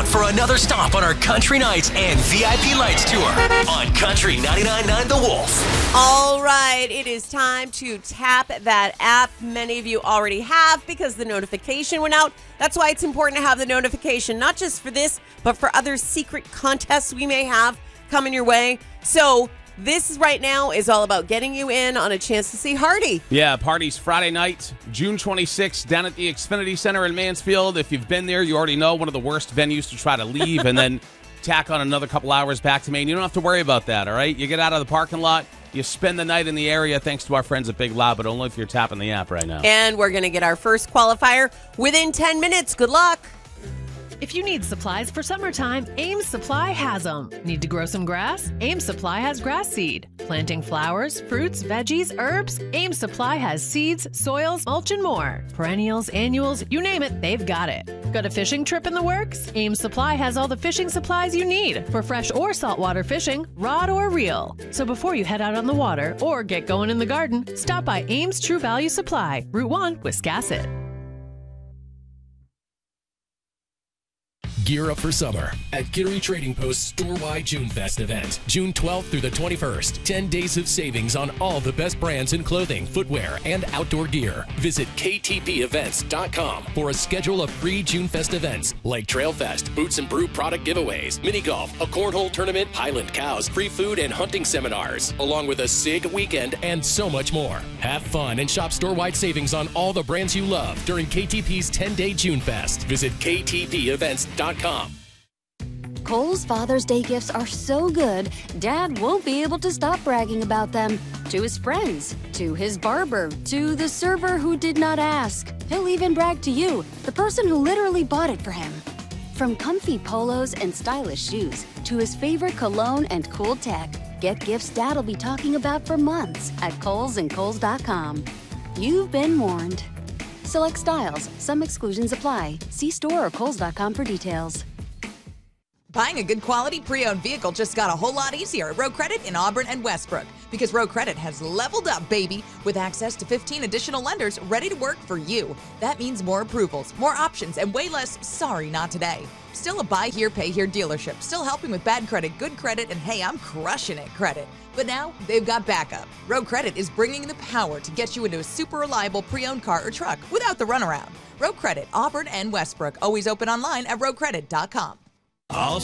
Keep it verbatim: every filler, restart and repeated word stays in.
out for another stop on our Country Nights and V I P Lights tour on Country ninety-nine point nine The Wolf. All right, it is time to tap that app. Many of you already have because the notification went out. That's why it's important to have the notification, not just for this, but for other secret contests we may have coming your way. So this right now is all about getting you in on a chance to see Hardy. Yeah, party's Friday night, June twenty-sixth, down at the Xfinity Center in Mansfield. If you've been there, you already know one of the worst venues to try to leave and then tack on another couple hours back to Maine. You don't have to worry about that, all right? You get out of the parking lot, you spend the night in the area thanks to our friends at Big Loud, but only if you're tapping the app right now. And we're going to get our first qualifier within ten minutes. Good luck. If you need supplies for summertime, Ames Supply has them. Need to grow some grass? Ames Supply has grass seed. Planting flowers, fruits, veggies, herbs? Ames Supply has seeds, soils, mulch, and more. Perennials, annuals, you name it, they've got it. Got a fishing trip in the works? Ames Supply has all the fishing supplies you need for fresh or saltwater fishing, rod or reel. So before you head out on the water or get going in the garden, stop by Ames True Value Supply, Route one, Wiscasset. Gear up for summer at Gary Trading Post's store-wide June Fest event, June twelfth through the twenty-first. ten days of savings on all the best brands in clothing, footwear, and outdoor gear. Visit K T P events dot com for a schedule of free June Fest events like Trail Fest, Boots and Brew product giveaways, mini golf, a cornhole tournament, Highland Cows, free food and hunting seminars, along with a S I G weekend and so much more. Have fun and shop store-wide savings on all the brands you love during K T P's ten-day June Fest. Visit K T P events dot com. Kohl's Father's Day gifts are so good, Dad won't be able to stop bragging about them. To his friends, to his barber, to the server who did not ask. He'll even brag to you, the person who literally bought it for him. From comfy polos and stylish shoes, to his favorite cologne and cool tech, get gifts Dad'll be talking about for months at Kohl's and Kohl's dot com. You've been warned. Select styles. Some exclusions apply. See store or Kohl's dot com for details. Buying a good quality pre-owned vehicle just got a whole lot easier at Road Credit in Auburn and Westbrook, because Road Credit has leveled up, baby, with access to fifteen additional lenders ready to work for you. That means more approvals, more options, and way less sorry not today. Still a buy here, pay here dealership, still helping with bad credit, good credit, and hey, I'm crushing it credit. But now they've got backup. Road Credit is bringing the power to get you into a super reliable pre-owned car or truck without the runaround. Road Credit, Auburn and Westbrook, always open online at road credit dot com. All